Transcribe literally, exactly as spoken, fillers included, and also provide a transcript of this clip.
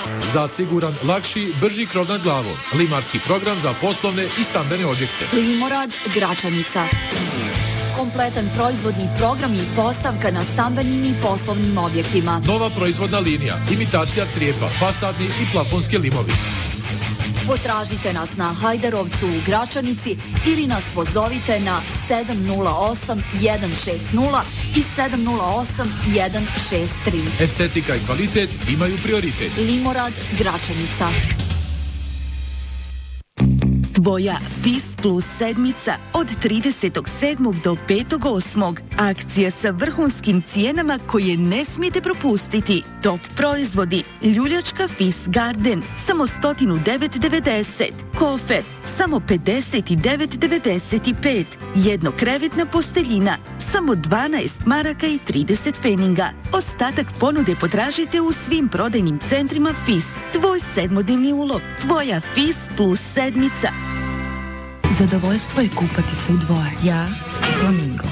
Za siguran, lakši, brži krov nad glavom. Limarski program za poslovne i stambene objekte. Limorad Gračanica. Kompletan proizvodni program i postavka na stambenim i poslovnim objektima. Nova proizvodna linija, imitacija crijepa, fasadni i plafonski limovi. Potražite nas na Hajdarovcu u Gračanici ili nas pozovite na sedam nula osam jedan šest nula i sedam nula osam jedan šest tri. Estetika i kvalitet imaju prioritet. Limorad Gračanica. Tvoja Fis Plus sedmica od tridesetog sedmog do petog osmog Akcija sa vrhunskim cijenama koje ne smijete propustiti. Top proizvodi: ljuljačka Fis Garden samo sto devet devedeset, kofer samo pedeset devet devedeset pet, jednokrevetna posteljina samo dvanaest maraka i trideset feninga. Ostatak ponude potražite u svim prodajnim centrima Fis. Tvoj sedmodnevni ulov, tvoja Fis Plus sedmica. Zadovoljstvo je kupati se u dvoje. Ja, Flamingo.